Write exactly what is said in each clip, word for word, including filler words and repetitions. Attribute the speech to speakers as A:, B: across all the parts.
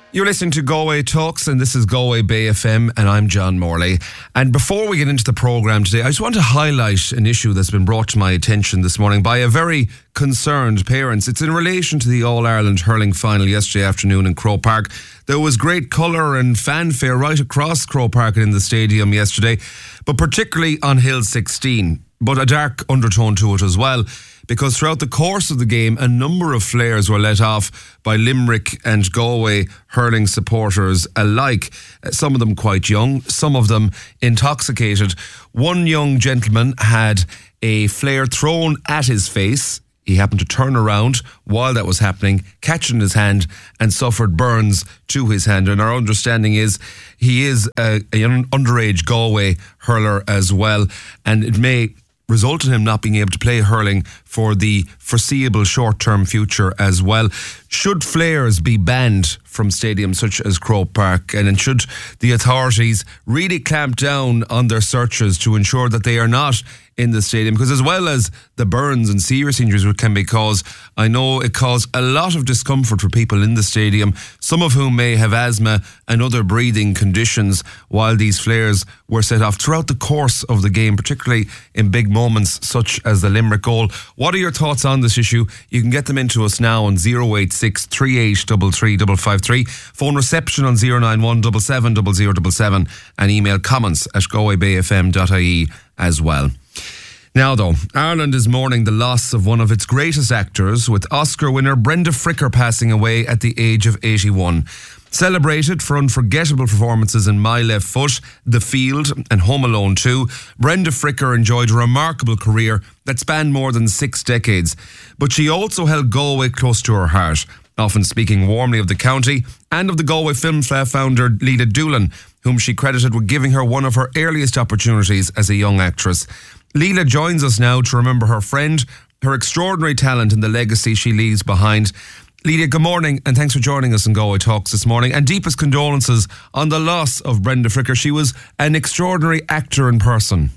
A: You're listening to Galway Talks, and this is Galway Bay F M, and I'm John Morley. And before we get into the programme today, I just want to highlight an issue that's been brought to my attention this morning by a very concerned parents. It's in relation to the All-Ireland hurling final yesterday afternoon in Croke Park. There was great colour and fanfare right across Croke Park and in the stadium yesterday, but particularly on Hill sixteen. But a dark undertone to it as well, because throughout the course of the game, a number of flares were let off by Limerick and Galway hurling supporters alike. Some of them quite young, some of them intoxicated. One young gentleman had a flare thrown at his face. He happened to turn around while that was happening, catch it in his hand, and suffered burns to his hand. And our understanding is he is a, a underage Galway hurler as well, and it may result in him not being able to play hurling for the foreseeable short-term future as well. Should flares be banned from stadiums such as Croke Park, and should the authorities really clamp down on their searches to ensure that they are not in the stadium? Because as well as the burns and serious injuries which can be caused, I know it caused a lot of discomfort for people in the stadium, some of whom may have asthma and other breathing conditions while these flares were set off throughout the course of the game, particularly in big moments such as the Limerick goal. What are your thoughts on this issue? You can get them into us now on zero eight six, three eight three three five five three, phone reception on zero nine one seven seven zero zero seven seven, and email comments at galway bay f m dot i e as well. Now though, Ireland is mourning the loss of one of its greatest actors, with Oscar winner Brenda Fricker passing away at the age of eighty-one. Celebrated for unforgettable performances in My Left Foot, The Field and Home Alone two, Brenda Fricker enjoyed a remarkable career that spanned more than six decades. But she also held Galway close to her heart, often speaking warmly of the county and of the Galway Film founder Leda Doolan, whom she credited with giving her one of her earliest opportunities as a young actress. Leda joins us now to remember her friend, her extraordinary talent and the legacy she leaves behind. Leda, good morning, and thanks for joining us in Galway Talks this morning, and deepest condolences on the loss of Brenda Fricker. She was an extraordinary actor in person.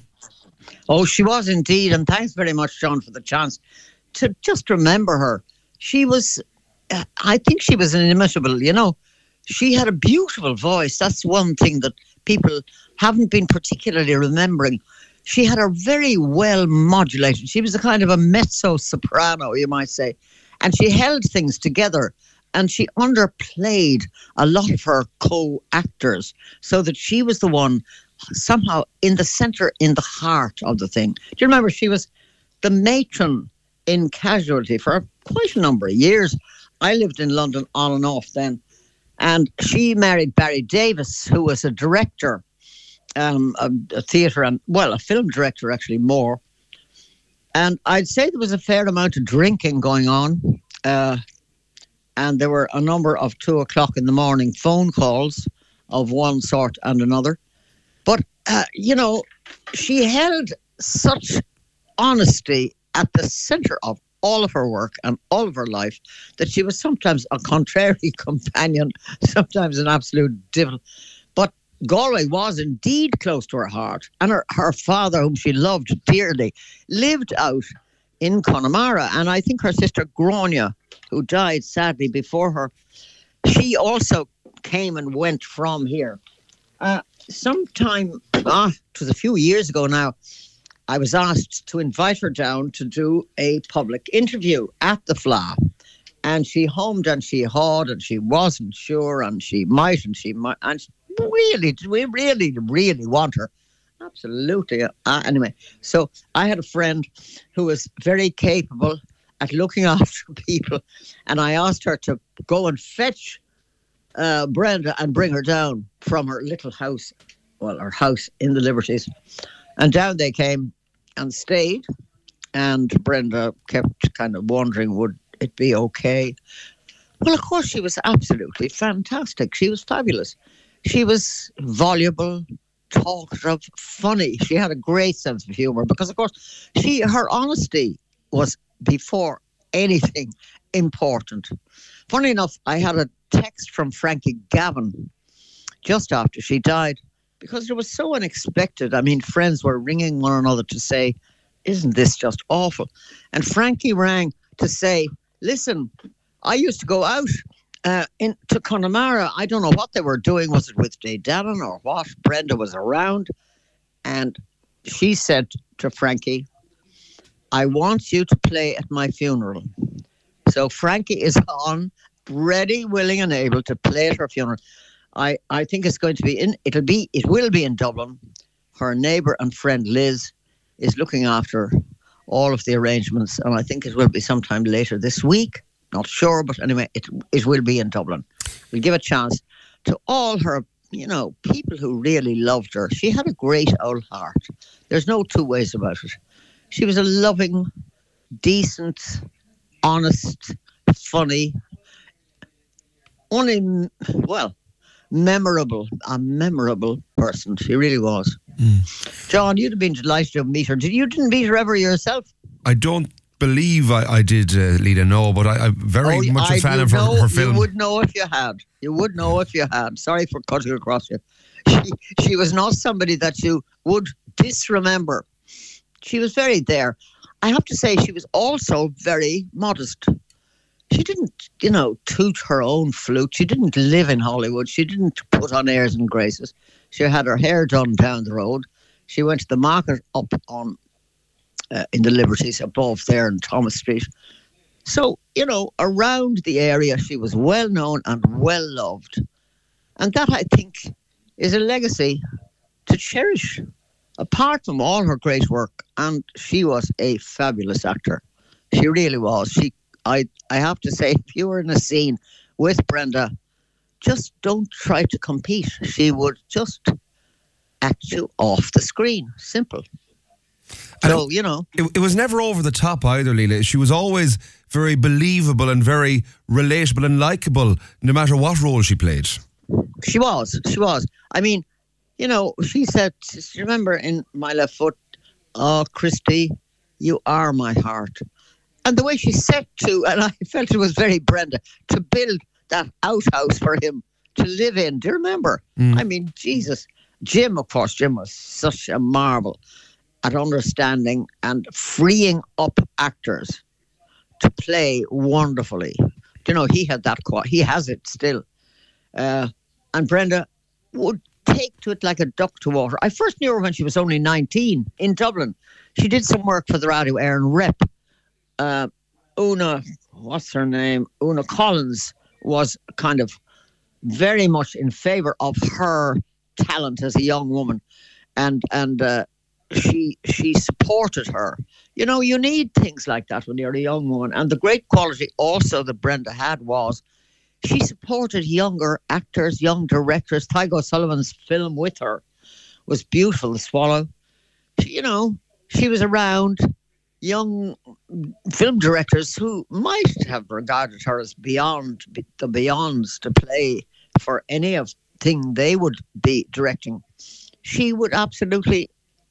B: Oh, she was indeed, and thanks very much, John, for the chance to just remember her. She was, uh, I think she was inimitable, you know. She had a beautiful voice. That's one thing that people haven't been particularly remembering. She had a very well modulated, she was a kind of a mezzo-soprano, you might say. And she held things together, and she underplayed a lot of her co-actors, so that she was the one somehow in the centre, in the heart of the thing. Do you remember she was the matron in Casualty for quite a number of years? I lived in London on and off then, and she married Barry Davis, who was a director, um, a, a theatre and, well, a film director actually more. And I'd say there was a fair amount of drinking going on. Uh, and there were a number of two o'clock in the morning phone calls of one sort and another. But, uh, you know, she held such honesty at the centre of all of her work and all of her life that she was sometimes a contrary companion, sometimes an absolute devil. But Galway was indeed close to her heart, and her, her father, whom she loved dearly, lived out in Connemara, and I think her sister Grania, who died sadly before her, she also came and went from here. Uh, sometime, ah, it was a few years ago now, I was asked to invite her down to do a public interview at the Fleadh. And she hummed and she hawed and she wasn't sure and she might and she might. And really, we really, really want her. Absolutely. Uh, anyway, so I had a friend who was very capable at looking after people. And I asked her to go and fetch uh, Brenda and bring her down from her little house, well, her house in the Liberties. And down they came and stayed. And Brenda kept kind of wondering, would it be okay? Well, of course, she was absolutely fantastic. She was fabulous. She was voluble, talkative, funny. She had a great sense of humour because, of course, she her honesty was before anything important. Funny enough, I had a text from Frankie Gavin just after she died because it was so unexpected. I mean, friends were ringing one another to say, isn't this just awful? And Frankie rang to say, listen, I used to go out uh, in to Connemara. I don't know what they were doing. Was it with Dave Dannon or what? Brenda was around, and she said to Frankie, I want you to play at my funeral. So Frankie is on, ready, willing and able to play at her funeral. I, I think it's going to be in, it'll be, it will be in Dublin. Her neighbour and friend Liz is looking after all of the arrangements, and I think it will be sometime later this week. Not sure, but anyway, it it will be in Dublin. We'll give a chance to all her, you know, people who really loved her. She had a great old heart. There's no two ways about it. She was a loving, decent, honest, funny, only, well, memorable, a memorable person. She really was. Mm. John, you'd have been delighted to meet her. Did you didn't meet her ever yourself?
A: I don't believe I, I did, uh, Lita, no, but I, I'm very
B: oh,
A: much
B: I
A: a fan of
B: know,
A: her, her film.
B: You would know if you had. You would know if you had. Sorry for cutting across you. She, she was not somebody that you would disremember. She was very there. I have to say she was also very modest. She didn't, you know, toot her own flute. She didn't live in Hollywood. She didn't put on airs and graces. She had her hair done down the road. She went to the market up on uh, in the Liberties above there in Thomas Street. So, you know, around the area, she was well known and well loved. And that, I think, is a legacy to cherish, apart from all her great work. And she was a fabulous actor. She really was. She, I, I have to say, if you were in a scene with Brenda, just don't try to compete. She would just act you off the screen. Simple. So, you know.
A: It, it was never over the top either, Leela. She was always very believable and very relatable and likeable, no matter what role she played.
B: She was. She was. I mean, you know, she said, remember in My Left Foot, oh, Christy, you are my heart. And the way she said to, and I felt it was very Brenda, to build that outhouse for him to live in. Do you remember? Mm. I mean, Jesus. Jim, of course, Jim was such a marvel at understanding and freeing up actors to play wonderfully. You know, he had that, he has it still. Uh, and Brenda would take to it like a duck to water. I first knew her when she was only nineteen in Dublin. She did some work for the Radio Éireann Rep. Uh, Una, what's her name? Una Collins was kind of very much in favour of her talent as a young woman, and and uh, she she supported her. You know, you need things like that when you're a young woman. And the great quality also that Brenda had was she supported younger actors, young directors. Tygo Sullivan's film with her was beautiful, The Swallow. She, you know, she was around young film directors who might have regarded her as beyond the beyonds to play for any of thing they would be directing. She would absolutely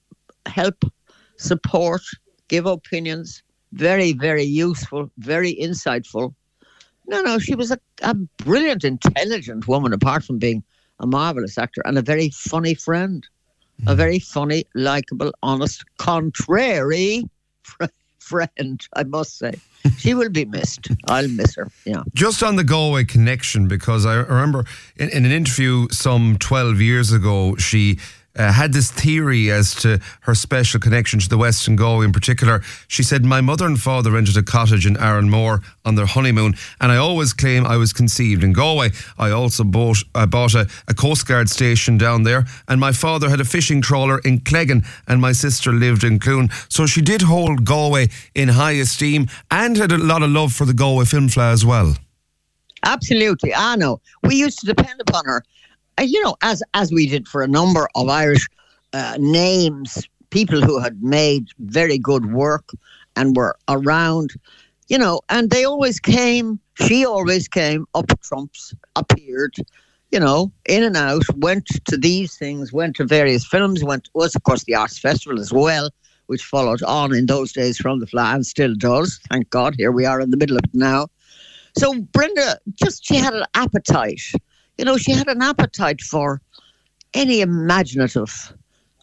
B: help, support, give opinions. Very, very useful, very insightful. No, no, she was a, a brilliant, intelligent woman, apart from being a marvellous actor, and a very funny friend. A very funny, likeable, honest, contrary fr- friend, I must say. She will be missed. I'll miss her, yeah.
A: Just on the Galway connection, because I remember in, in an interview some twelve years ago, she uh, had this theory as to her special connection to the Western Galway in particular. She said, my mother and father rented a cottage in Arranmore on their honeymoon, and I always claim I was conceived in Galway. I also bought, I bought a, a Coast Guard station down there, and my father had a fishing trawler in Cleggan, and my sister lived in Clune. So she did hold Galway in high esteem and had a lot of love for the Galway Film Fleadh as well.
B: Absolutely, I know. We used to depend upon her. Uh, you know, as as we did for a number of Irish uh, names, people who had made very good work and were around, you know, and they always came, she always came up trumps, appeared, you know, in and out, went to these things, went to various films, went, was of course the Arts Festival as well, which followed on in those days from the Fleadh and still does. Thank God, here we are in the middle of it now. So Brenda, just, she had an appetite. You know, she had an appetite for any imaginative,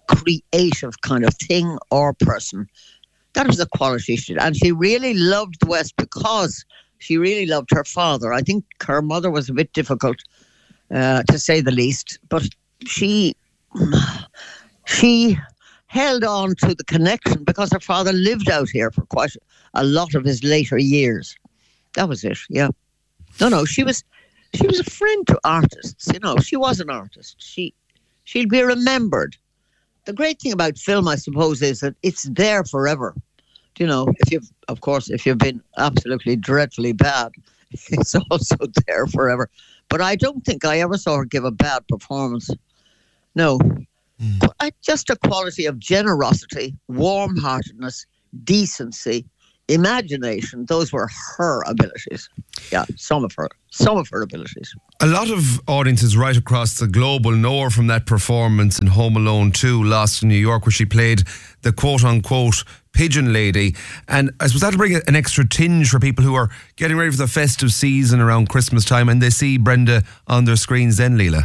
B: creative kind of thing or person. That was the quality she did. And she really loved the West because She really loved her father. I think her mother was a bit difficult, uh, to say the least, but she she held on to the connection because her father lived out here for quite a lot of his later years. That was it. Yeah. No, no. She was she was a friend to artists. You know, she was an artist. She she'll be remembered. The great thing about film, I suppose, is that it's there forever. You know, if you've, of course, if you've been absolutely dreadfully bad, it's also there forever. But I don't think I ever saw her give a bad performance. No. Mm. But I, just a quality of generosity, warm-heartedness, decency, imagination. Those were her abilities. Yeah, some of her, some of her abilities.
A: A lot of audiences right across the globe will know her from that performance in Home Alone two, Lost in New York, where she played the quote-unquote pigeon lady. And I suppose that'll bring an extra tinge for people who are getting ready for the festive season around Christmas time and they see Brenda on their screens then, Leela.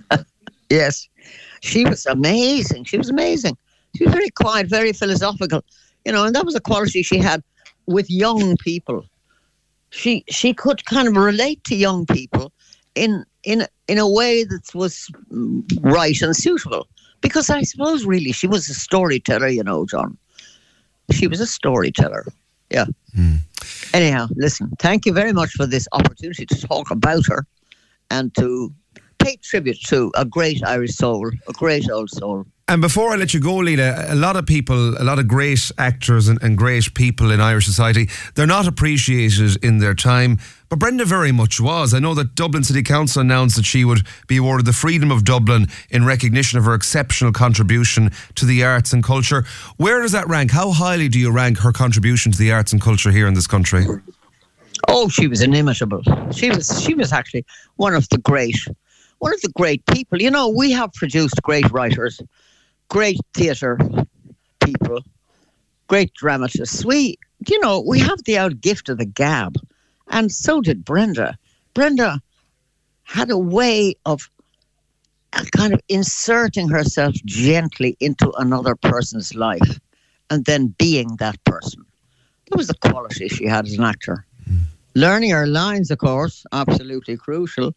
B: Yes. She was amazing. She was amazing. She was very quiet, very philosophical. You know, and that was a quality she had with young people. She she could kind of relate to young people in in in a way that was right and suitable. Because I suppose really she was a storyteller, you know, John. She was a storyteller. Yeah. Mm. Anyhow, listen, thank you very much for this opportunity to talk about her and to pay tribute to a great Irish soul, a great old soul.
A: And before I let you go, Leela, a lot of people, a lot of great actors and, and great people in Irish society, they're not appreciated in their time, but Brenda very much was. I know that Dublin City Council announced that she would be awarded the Freedom of Dublin in recognition of her exceptional contribution to the arts and culture. Where does that rank? How highly do you rank her contribution to the arts and culture here in this country?
B: Oh, she was inimitable. She was, she was actually one of the great, one of the great people. You know, we have produced great writers, great theatre people, great dramatists. We, you know, we have the old gift of the gab, and so did Brenda. Brenda had a way of kind of inserting herself gently into another person's life and then being that person. That was the quality she had as an actor. Mm. Learning her lines, of course, absolutely crucial,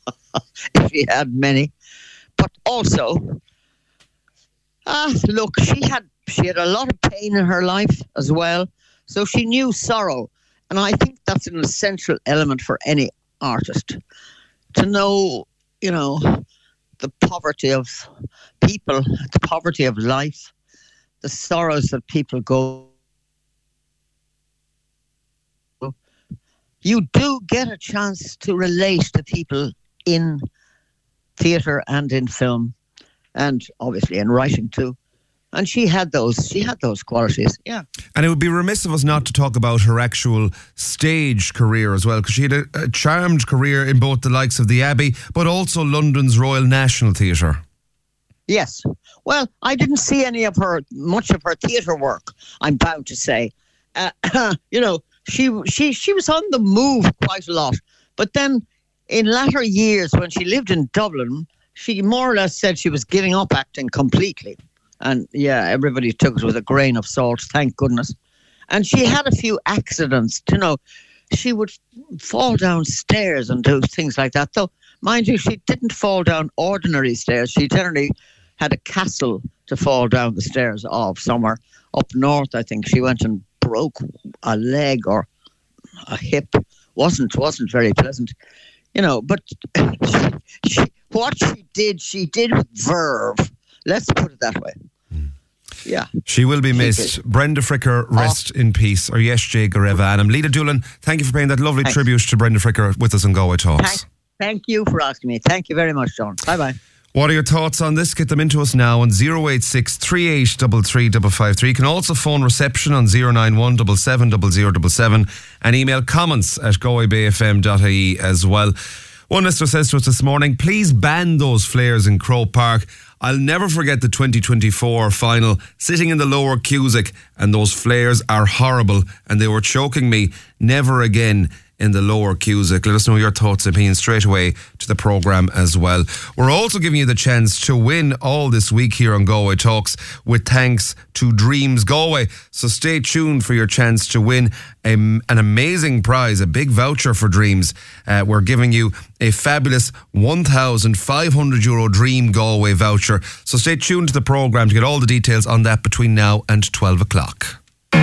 B: if she had many. But also, ah, look, she had she had a lot of pain in her life as well, so she knew sorrow. And I think that's an essential element for any artist, to know, you know, the poverty of people, the poverty of life, the sorrows that people go. You do get a chance to relate to people in theatre and in film, and obviously in writing too. And she had those, she had those qualities, yeah.
A: And it would be remiss of us not to talk about her actual stage career as well, because she had a, a charmed career in both the likes of the Abbey, but also London's Royal National Theatre.
B: Yes. Well, I didn't see any of her, much of her theatre work, I'm bound to say. Uh, you know, she she she was on the move quite a lot. But then in latter years, when she lived in Dublin, she more or less said she was giving up acting completely. And yeah, everybody took it with a grain of salt, thank goodness. And she had a few accidents, you know. She would fall downstairs and do things like that. Though, mind you, she didn't fall down ordinary stairs. She generally had a castle to fall down the stairs of somewhere. Up north, I think, she went and broke a leg or a hip. Wasn't, wasn't very pleasant. You know, but she, she, what she did, she did with verve. Let's put it that way. Mm. Yeah.
A: She will be missed. Brenda Fricker, rest oh. in peace. Or yes, Jay Gareva Adam. Leela Doolan, thank you for paying that lovely
B: Thanks.
A: tribute to Brenda Fricker with us on Galway Talks.
B: Thank, thank you for asking me. Thank you very much, John. Bye-bye.
A: What are your thoughts on this? Get them into us now on oh eight six, three eight three three five five three. You can also phone reception on oh nine one, seven seven zero zero seven seven and email comments at galway bay f m dot I E as well. One listener says to us this morning, please ban those flares in Croke Park. I'll never forget the twenty twenty-four final, sitting in the lower Cusack, and those flares are horrible and they were choking me. Never again in the Lower Cusack. Let us know your thoughts and opinions straight away to the programme as well. We're also giving you the chance to win all this week here on Galway Talks with thanks to Dreams Galway. So stay tuned for your chance to win a, an amazing prize, a big voucher for Dreams. Uh, we're giving you a fabulous one thousand five hundred euro Dream Galway voucher. So stay tuned to the programme to get all the details on that between now and twelve o'clock.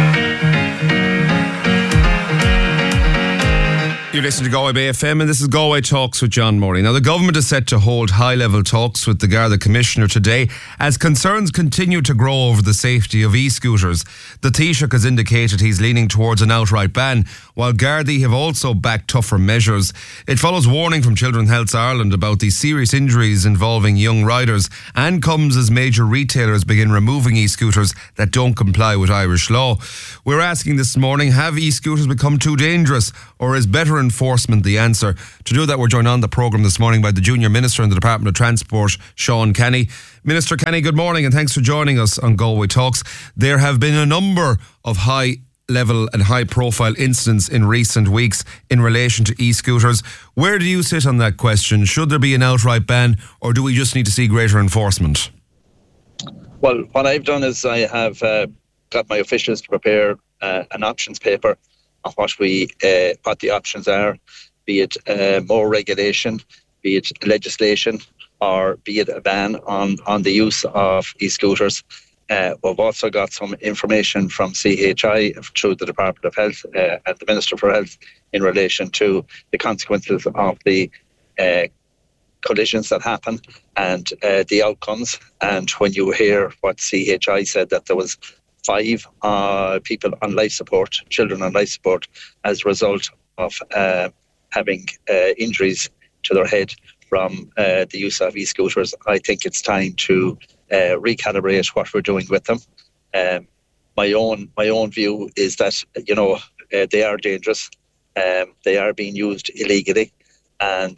A: You're listening to Galway Bay F M and this is Galway Talks with John Morley. Now, the government is set to hold high-level talks with the Garda Commissioner today as concerns continue to grow over the safety of e-scooters. The Taoiseach has indicated he's leaning towards an outright ban, while Gardaí have also backed tougher measures. It follows warning from Children's Health Ireland about the serious injuries involving young riders and comes as major retailers begin removing e-scooters that don't comply with Irish law. We're asking this morning, have e-scooters become too dangerous, or is better enforcement the answer? To do that, we're joined on the programme this morning by the Junior Minister in the Department of Transport, Sean Kenny. Minister Kenny, good morning and thanks for joining us on Galway Talks. There have been a number of high level and high profile incidents in recent weeks in relation to e-scooters. Where do you sit on that question? Should there be an outright ban, or do we just need to see greater enforcement?
C: Well, what I've done is I have uh, got my officials to prepare uh, an options paper on what we uh, what the options are, be it uh, more regulation, be it legislation, or be it a ban on, on the use of e-scooters. Uh, we've also got some information from C H I through the Department of Health uh, and the Minister for Health in relation to the consequences of the uh, collisions that happen and uh, the outcomes. And when you hear what C H I said, that there was five uh, people on life support, children on life support, as a result of uh, having uh, injuries to their head from uh, the use of e-scooters, I think it's time to uh, recalibrate what we're doing with them. Um, my own my own view is that, you know, uh, they are dangerous. Um, they are being used illegally, and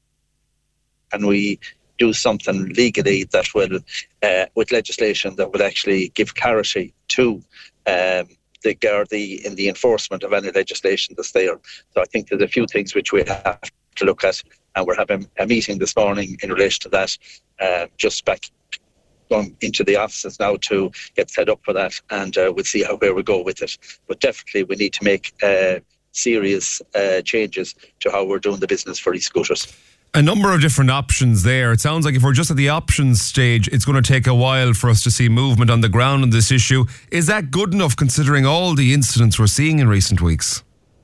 C: and we do something legally that will, uh, with legislation that will actually give clarity to um, the Gardaí in the enforcement of any legislation that's there. So I think there's a few things which we have to look at, and we're having a meeting this morning in relation to that, uh, just back going into the offices now to get set up for that, and uh, we'll see how where we go with it. But definitely we need to make uh, serious uh, changes to how we're doing the business for e-scooters.
A: A number of different options there. It sounds like if we're just at the options stage, it's going to take a while for us to see movement on the ground on this issue. Is that good enough considering all the incidents we're seeing in recent weeks?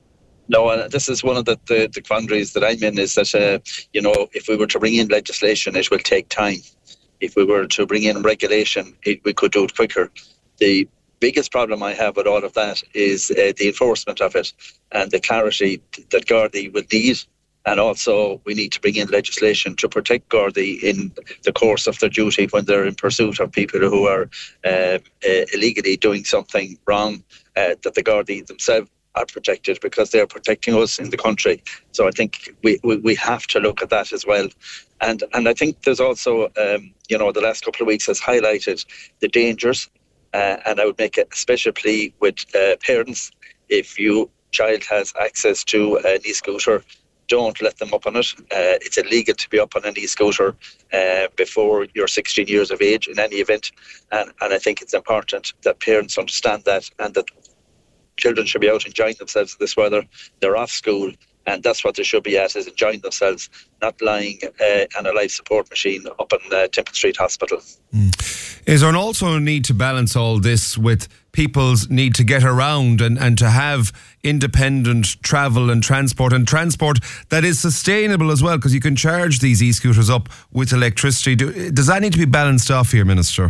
C: No, and this is one of the, the, the quandaries that I'm in, is that, uh, you know, if we were to bring in legislation, it will take time. If we were to bring in regulation, it, we could do it quicker. The biggest problem I have with all of that is uh, the enforcement of it and the clarity that Gardaí would need. And also, we need to bring in legislation to protect Gardaí in the course of their duty when they're in pursuit of people who are uh, uh, illegally doing something wrong, uh, that the Gardaí themselves are protected because they're protecting us in the country. So I think we, we, we have to look at that as well. And and I think there's also, um, you know, the last couple of weeks has highlighted the dangers. Uh, and I would make a special plea with uh, parents. If your child has access to an e-scooter, don't let them up on it. Uh, it's illegal to be up on an e-scooter uh, before you're sixteen years of age in any event. And, and I think it's important that parents understand that, and that children should be out enjoying themselves in this weather. They're off school, and that's what they should be at, is enjoying themselves, not lying uh, on a life support machine up in uh, Temple Street Hospital.
A: Mm. Is there also a need to balance all this with people's need to get around and, and to have independent travel and transport, and transport that is sustainable as well, because you can charge these e-scooters up with electricity? Do, does that need to be balanced off here, Minister?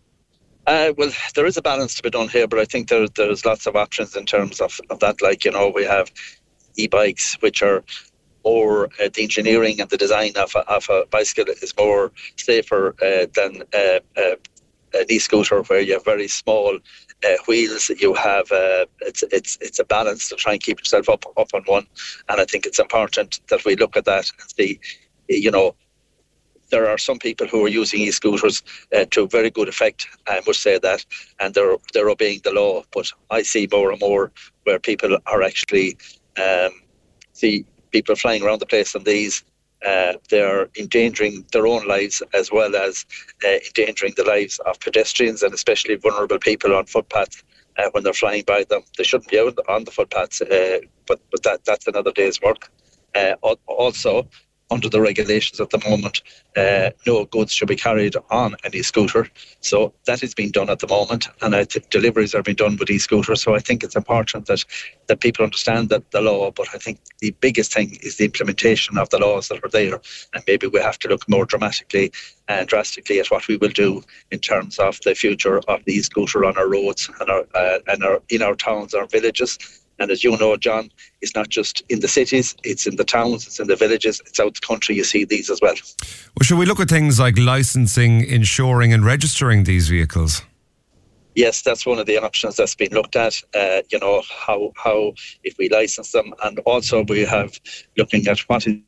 C: Uh, well, there is a balance to be done here, but I think there, there's lots of options in terms of, of that. Like, you know, we have e-bikes, which are more, uh, the engineering and the design of a, of a bicycle is more safer uh, than uh, uh, an e-scooter, where you have very small uh, wheels. You have uh, it's it's it's a balance to try and keep yourself up up on one, and I think it's important that we look at that and see, you know, there are some people who are using e-scooters uh, to very good effect, I must say that, and they're they're obeying the law. But I see more and more where people are actually um, see people flying around the place on these. Uh, they're endangering their own lives as well as uh, endangering the lives of pedestrians and especially vulnerable people on footpaths uh, when they're flying by them. They shouldn't be out on the footpaths, uh, but, but that, that's another day's work. Uh, also, under the regulations at the moment, uh, no goods should be carried on an e-scooter. So that is being done at the moment, and I think deliveries are being done with e-scooters. So I think it's important that, that people understand that the law, but I think the biggest thing is the implementation of the laws that are there. And maybe we have to look more dramatically and drastically at what we will do in terms of the future of the e-scooter on our roads and, our, uh, and our, in our towns, our villages. And as you know, John, it's not just in the cities, it's in the towns, it's in the villages, it's out the country, you see these as well.
A: Well, should we look at things like licensing, insuring and registering these vehicles?
C: Yes, that's one of the options that's been looked at, uh, you know, how, how if we license them. And also we have looking at what is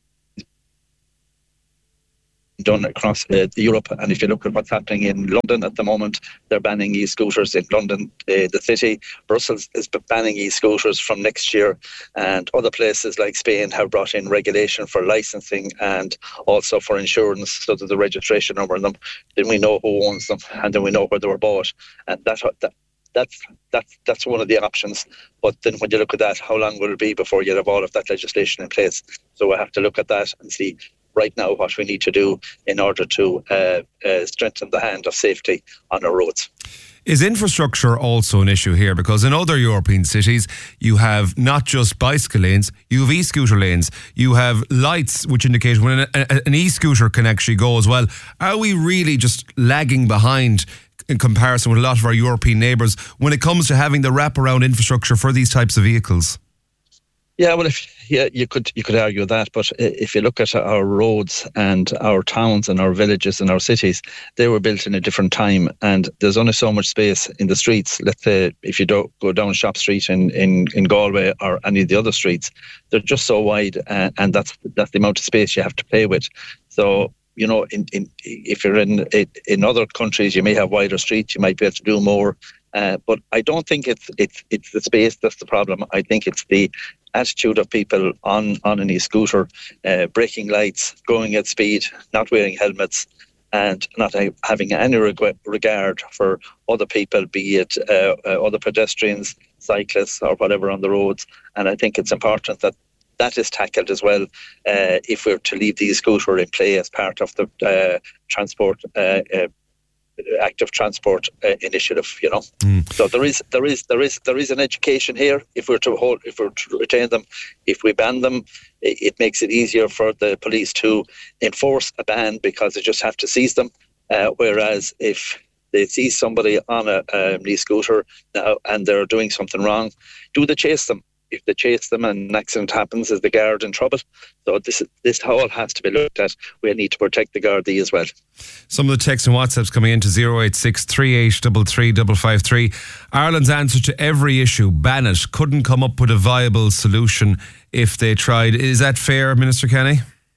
C: done across uh, Europe, and if you look at what's happening in London at the moment, they're banning e-scooters in London, uh, the city. Brussels is banning e-scooters from next year, and other places like Spain have brought in regulation for licensing and also for insurance, so there's a registration number on them. Then we know who owns them, and then we know where they were bought, and that that that's that's that's one of the options. But then when you look at that, how long will it be before you have all of that legislation in place? So we have to look at that and see right now what we need to do in order to uh, uh, strengthen the hand of safety on our roads.
A: Is infrastructure also an issue here? Because in other European cities, you have not just bicycle lanes, you have e-scooter lanes. You have lights which indicate when an, an e-scooter can actually go as well. Are we really just lagging behind in comparison with a lot of our European neighbours when it comes to having the wraparound infrastructure for these types of vehicles?
C: Yeah, well, if yeah, you could you could argue that, but if you look at our roads and our towns and our villages and our cities, they were built in a different time, and there's only so much space in the streets. Let's say if you don't go down Shop Street in, in, in Galway or any of the other streets, they're just so wide, uh, and that's that's the amount of space you have to play with. So, you know, in, in if you're in in other countries, you may have wider streets, you might be able to do more. Uh, but I don't think it's it's it's the space that's the problem. I think it's the attitude of people on, on an e-scooter, uh, braking lights, going at speed, not wearing helmets, and not uh, having any reg- regard for other people, be it uh, uh, other pedestrians, cyclists, or whatever on the roads. And I think it's important that that is tackled as well uh, if we're to leave the e-scooter in play as part of the uh, transport uh, uh, active transport uh, initiative, you know. Mm. So there is there is there is there is an education here. If we're to hold, if we're to retain them, if we ban them, it, it makes it easier for the police to enforce a ban because they just have to seize them. Uh, whereas if they seize somebody on a um, e-scooter now and they're doing something wrong, do they chase them? If they chase them and an accident happens, is the guard in trouble? So this this all has to be looked at. We need to protect the Gardaí as well.
A: Some of the texts and WhatsApps coming into zero eight six, three eight three three, five five three. Ireland's answer to every issue, ban it, couldn't come up with a viable solution if they tried. Is that fair, Minister Kenny?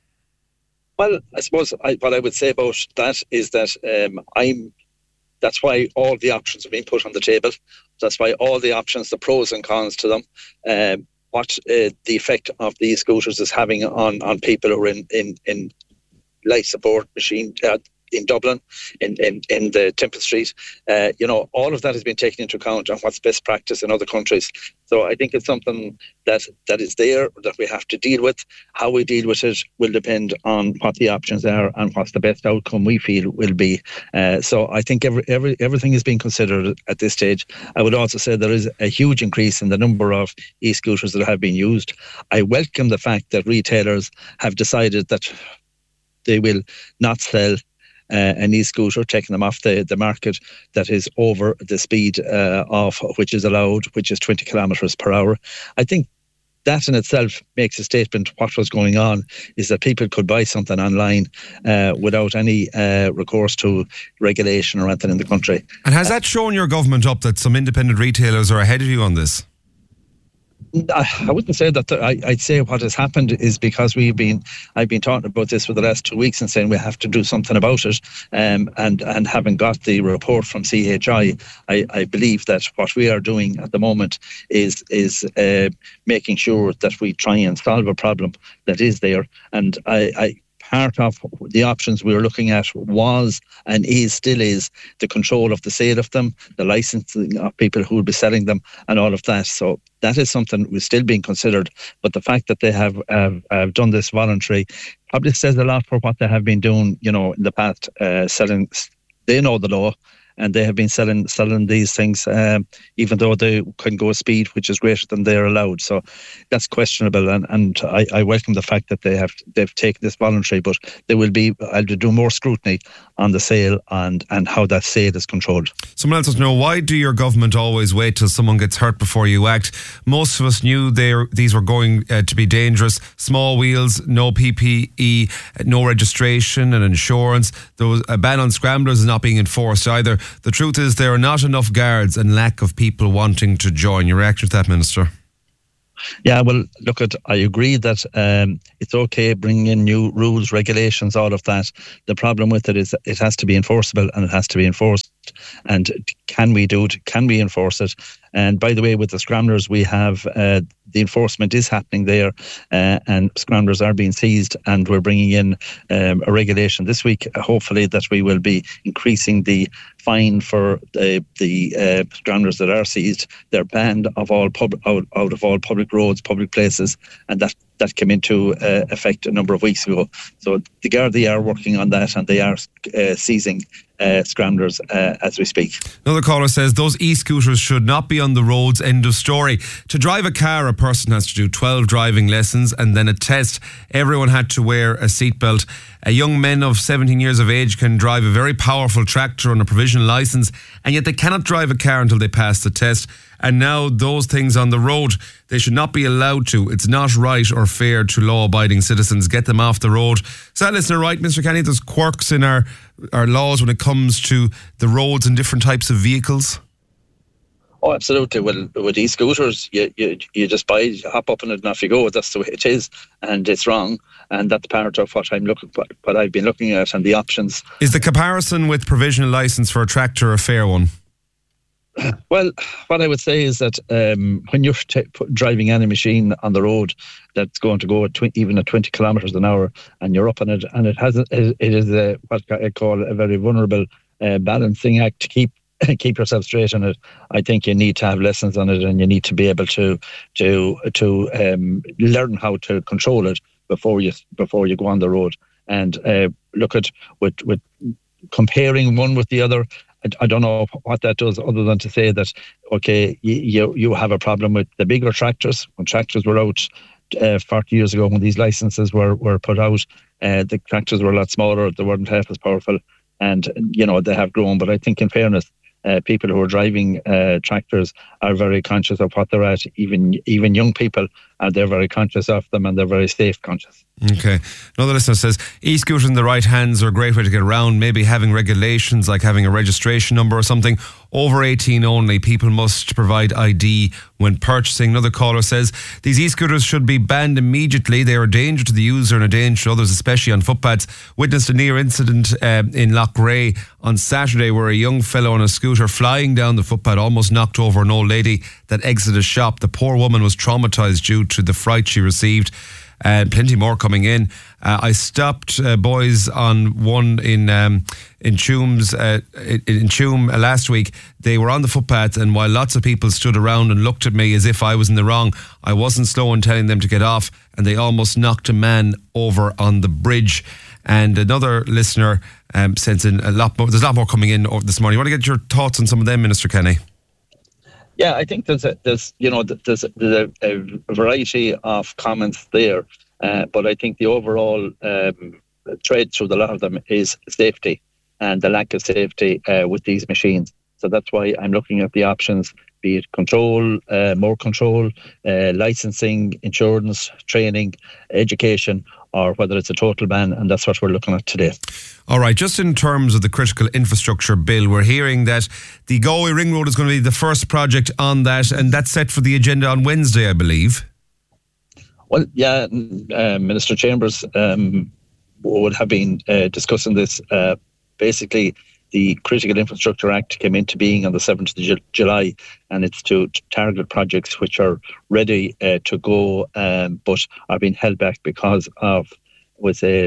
C: Well, I suppose I, what I would say about that is that um, I'm. That's why all the options are being put on the table. That's why all the options, the pros and cons to them, um, what uh, the effect of these scooters is having on, on people who are in, in, in life support machine uh, in Dublin, in, in, in the Temple Street. Uh, you know, all of that has been taken into account on what's best practice in other countries. So I think it's something that, that is there, that we have to deal with. How we deal with it will depend on what the options are and what's the best outcome we feel will be. Uh, so I think every, every everything is being considered at this stage. I would also say there is a huge increase in the number of e-scooters that have been used. I welcome the fact that retailers have decided that they will not sell Uh, an e-scooter, taking them off the, the market that is over the speed uh, of which is allowed, which is twenty kilometres per hour. I think that in itself makes a statement. What was going on is that people could buy something online uh, without any uh, recourse to regulation or anything in the country.
A: And has that shown your government up that some independent retailers are ahead of you on this?
C: I wouldn't say that. I, I'd say what has happened is because we've been, I've been talking about this for the last two weeks and saying we have to do something about it. Um, and and having got the report from C H I, I, I believe that what we are doing at the moment is is uh, making sure that we try and solve a problem that is there. And I. I Part of the options we were looking at was and is still is the control of the sale of them, the licensing of people who will be selling them, and all of that. So that is something was still being considered. But the fact that they have, have, have done this voluntary probably says a lot for what they have been doing, you know, in the past. Uh, selling, they know the law. And they have been selling selling these things, um, even though they can go a speed which is greater than they're allowed. So that's questionable. And, and I, I welcome the fact that they have they've taken this voluntary, but there will be I'll do more scrutiny on the sale and, and how that sale is controlled.
A: Someone else wants to know, why do your government always wait till someone gets hurt before you act? Most of us knew they these were going uh, to be dangerous. Small wheels, no P P E, no registration and insurance. There was a ban on scramblers is not being enforced either. The truth is there are not enough guards and lack of people wanting to join. Your reaction to that, Minister?
C: Yeah, well, look, at I agree that um, it's okay bringing in new rules, regulations, all of that. The problem with it is it has to be enforceable and it has to be enforced. And can we do it? Can we enforce it? And by the way, with the scramblers, we have uh, the enforcement is happening there, uh, and scramblers are being seized, and we're bringing in um, a regulation this week. Uh, hopefully, that we will be increasing the fine for the the uh, scramblers that are seized. They're banned of all pub- out, out of all public roads, public places, and that that came into uh, effect a number of weeks ago. So the Gardaí are working on that, and they are uh, seizing Uh, scramblers uh, as we speak.
A: Another caller says those e-scooters should not be on the roads, end of story. To drive a car, a person has to do twelve driving lessons and then a test. Everyone had to wear a seatbelt. A young men of seventeen years of age can drive a very powerful tractor on a provisional licence, and yet they cannot drive a car until they pass the test. And now those things on the road, they should not be allowed to. It's not right or fair to law-abiding citizens. Get them off the road. Is that listener right, Mister Kenny? There's quirks in our, our laws when it comes to the roads and different types of vehicles?
C: Oh, absolutely. Well, with e-scooters, you, you you just buy, you hop up on it and off you go. That's the way it is, and it's wrong. And that's part of what I'm looking, what, what I've been looking at, and the options.
A: Is the comparison with provisional licence for a tractor a fair one?
C: Well, what I would say is that um, when you're t- driving any machine on the road that's going to go at tw- even at twenty kilometres an hour, and you're up on it, and it has a, it is a, what I call a very vulnerable uh, balancing act to keep keep yourself straight on it. I think you need to have lessons on it, and you need to be able to to to um, learn how to control it before you before you go on the road. And uh, look at with with comparing one with the other. I don't know what that does other than to say that, okay, you you have a problem with the bigger tractors. When tractors were out uh, forty years ago, when these licenses were, were put out, uh, the tractors were a lot smaller. They weren't half as powerful. And, you know, they have grown. But I think in fairness, uh, people who are driving uh, tractors are very conscious of what they're at. Even even young people, uh, they're very conscious of them, and they're very safe conscious.
A: Okay. Another listener says, e-scooters in the right hands are a great way to get around. Maybe having regulations like having a registration number or something. Over eighteen only, people must provide I D when purchasing. Another caller says, these e-scooters should be banned immediately. They are a danger to the user and a danger to others, especially on footpaths. Witnessed a near incident uh, in Loughrea on Saturday where a young fellow on a scooter flying down the footpath almost knocked over an old lady that exited a shop. The poor woman was traumatised due to the fright she received. Uh, plenty more coming in. Uh, I stopped uh, boys on one in um, in Tuam's uh, in, in Tuam uh, last week. They were on the footpath, and while lots of people stood around and looked at me as if I was in the wrong, I wasn't slow in telling them to get off, and they almost knocked a man over on the bridge. And another listener um, sent in a lot more. There's a lot more coming in this morning. You want to get your thoughts on some of them, Minister Kenny?
C: Yeah, I think there's a, there's you know there's a, there's a variety of comments there, uh, but I think the overall um, thread through the lot of them is safety and the lack of safety uh, with these machines. So that's why I'm looking at the options, be it control, uh, more control, uh, licensing, insurance, training, education. or whether it's a total ban, and that's what we're looking at today.
A: All right, just in terms of the critical infrastructure bill, we're hearing that the Galway Ring Road is going to be the first project on that, and that's set for the agenda on Wednesday, I believe.
C: Well, yeah, uh, Minister Chambers um, would have been uh, discussing this. Uh, basically, the Critical Infrastructure Act came into being on the seventh of Ju- July, and it's to, to target projects which are ready uh, to go, um, but are being held back because of, with a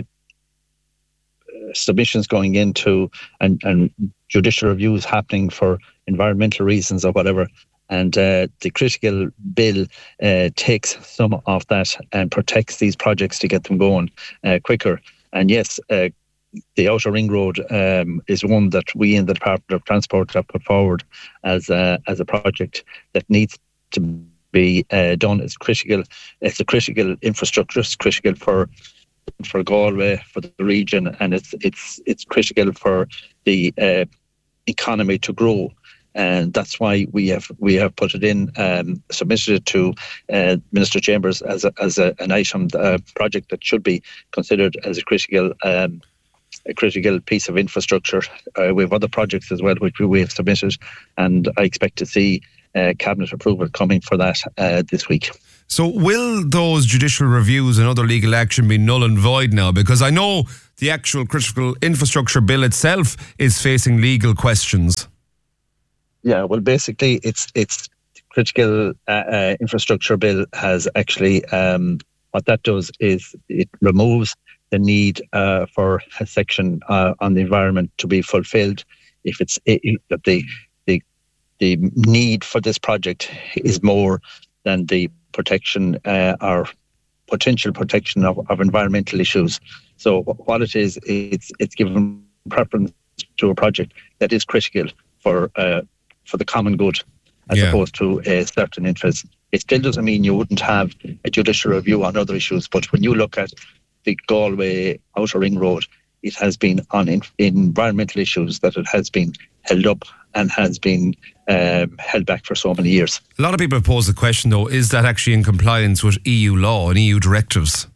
C: submissions going into and, and judicial reviews happening for environmental reasons or whatever. And uh, the critical bill uh, takes some of that and protects these projects to get them going uh, quicker. And yes, uh, the Outer Ring Road um, is one that we in the Department of Transport have put forward as a, as a project that needs to be uh, done. It's critical. It's a critical infrastructure. It's critical for for Galway, for the region, and it's it's it's critical for the uh, economy to grow. And that's why we have we have put it in, um, submitted it to uh, Minister Chambers as a, as a, an item, a project that should be considered as a critical um, a critical piece of infrastructure. Uh, we have other projects as well which we have submitted, and I expect to see uh, cabinet approval coming for that uh, this week.
A: So will those judicial reviews and other legal action be null and void now? Because I know the actual critical infrastructure bill itself is facing legal questions.
C: Yeah, well, basically, it's it's critical uh, uh, infrastructure bill has actually um, what that does is it removes the need uh, for a section uh, on the environment to be fulfilled if it's it, it, the the the need for this project is more than the protection uh, or potential protection of, of environmental issues. So what it is, it's it's given preference to a project that is critical for uh, for the common good, as yeah. opposed to a certain interest. It still doesn't mean you wouldn't have a judicial review on other issues, but when you look at the Galway Outer Ring Road, it has been on in, environmental issues that it has been held up and has been um, held back for so many years.
A: A lot of people have posed the question, though, is that actually in compliance with E U law and E U directives?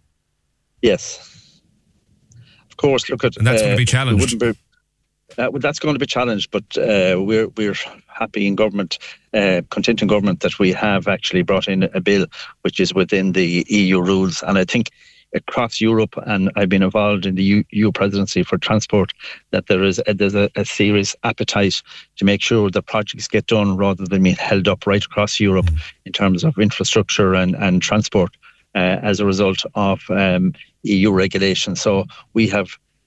C: Yes. Of course, look at...
A: And that's uh, going to be challenged.
C: It wouldn't be, Uh, well, that's going to be challenged, but uh, we're we're happy in government, uh, content in government, that we have actually brought in a bill which is within the E U rules. And I think across Europe, and I've been involved in the E U presidency for transport, that there is a, there's a, a serious appetite to make sure that projects get done rather than being held up right across Europe in terms of infrastructure and, and transport uh, as a result of um, E U regulations. So we have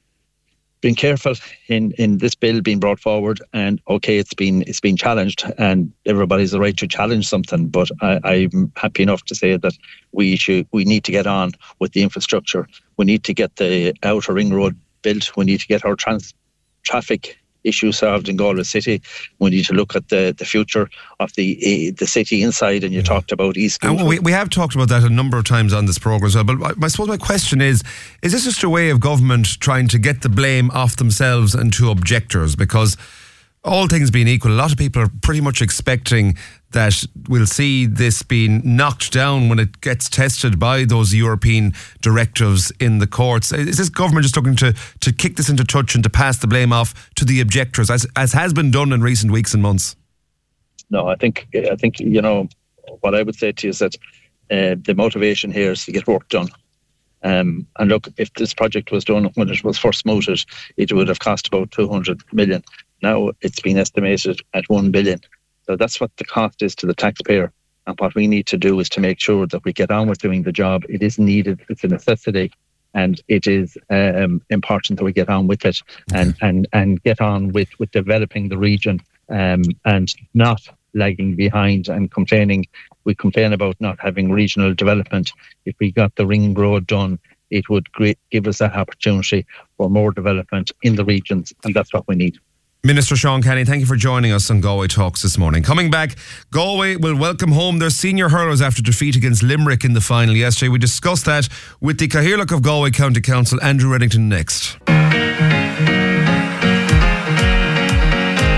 C: been careful in, in this bill being brought forward, and okay, it's been it's been challenged, and everybody's the right to challenge something. But I, I'm happy enough to say that we should we need to get on with the infrastructure. We need to get the Outer Ring Road built. We need to get our trans traffic issue solved in Galway City. We need to look at the, the future of the uh, the city inside, and you talked about East.
A: And we, we have talked about that a number of times on this programme as well, but I, I suppose my question is, is this just a way of government trying to get the blame off themselves and to objectors? Because all things being equal, a lot of people are pretty much expecting that we'll see this being knocked down when it gets tested by those European directives in the courts. Is this government just looking to, to kick this into touch and to pass the blame off to the objectors, as as has been done in recent weeks and months?
C: No, I think, I think you know, what I would say to you is that uh, the motivation here is to get work done. Um, and look, if this project was done when it was first mooted, it would have cost about two hundred million. Now it's been estimated at one billion. So that's what the cost is to the taxpayer. And what we need to do is to make sure that we get on with doing the job. It is needed, it's a necessity, and it is um, important that we get on with it and, and, and get on with, with developing the region um, and not lagging behind and complaining. We complain about not having regional development. If we got the Ring Road done, it would great, give us that opportunity for more development in the regions, and that's what we need.
A: Minister Sean Kenny, thank you for joining us on Galway Talks this morning. Coming back, Galway will welcome home their senior hurlers after defeat against Limerick in the final yesterday. We discussed that with the Cathaoirleach of Galway County Council, Andrew Reddington, next. You're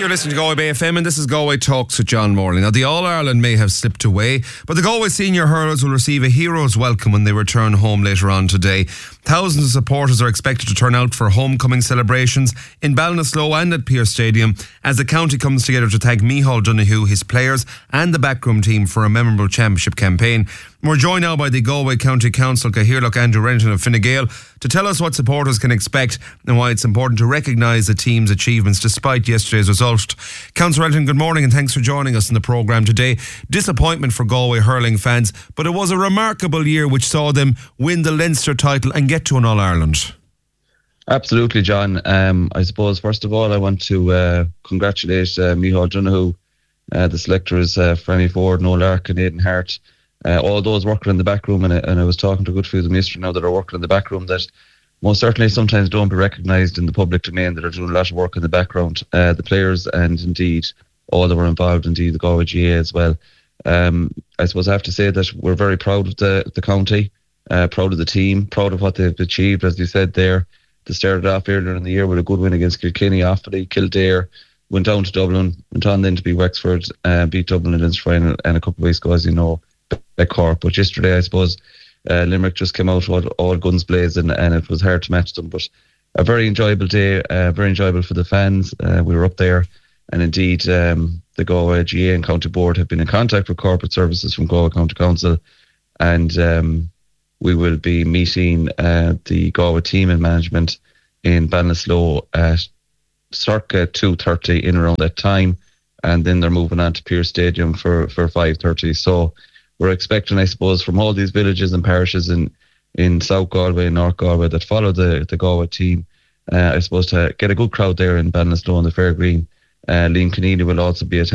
A: listening to Galway Bay F M, and this is Galway Talks with John Morley. Now, the All-Ireland may have slipped away, but the Galway senior hurlers will receive a hero's welcome when they return home later on today. Thousands of supporters are expected to turn out for homecoming celebrations in Ballinasloe and at Pearse Stadium as the county comes together to thank Micheál Donoghue, his players and the backroom team for a memorable championship campaign. We're joined now by the Galway County Council, Cathaoirleach Andrew Renton of Fine Gael, to tell us what supporters can expect and why it's important to recognise the team's achievements despite yesterday's result. Councillor Renton, good morning and thanks for joining us in the programme today. Disappointment for Galway hurling fans, but it was a remarkable year which saw them win the Leinster title and get to an All-Ireland.
D: Absolutely, John. Um, I suppose, first of all, I want to uh, congratulate uh, Micheál Donoghue, uh, the selectors, uh, Franny Ford, Noel Larkin, Aidan Hart, Uh, all those working in the back room, and, and I was talking to a good few of them yesterday now that are working in the back room that most certainly sometimes don't be recognised in the public domain, that are doing a lot of work in the background. Uh, the players and indeed all that were involved, indeed the Galway G A as well. Um, I suppose I have to say that we're very proud of the, the county, uh, proud of the team, proud of what they've achieved, as you said there. They started off earlier in the year with a good win against Kilkenny, Offaly, Kildare, went down to Dublin, went on then to beat Wexford, uh, beat Dublin in the Leinster final, and a couple of weeks ago, as you know, Cork. But yesterday, I suppose, uh, Limerick just came out all, all guns blazing, and it was hard to match them. But a very enjoyable day, uh, very enjoyable for the fans. Uh, we were up there, and indeed, um, the Galway G A and County Board have been in contact with corporate services from Galway County Council, and um, we will be meeting uh, the Galway team and management in Ballinasloe at circa two thirty in around that time, and then they're moving on to Pearse Stadium for, for five thirty. So we're expecting, I suppose, from all these villages and parishes in, in South Galway and North Galway that follow the, the Galway team, uh, I suppose, to get a good crowd there in Ballinasloe on the Fair Green. Uh, Liam Keneally will also be attending.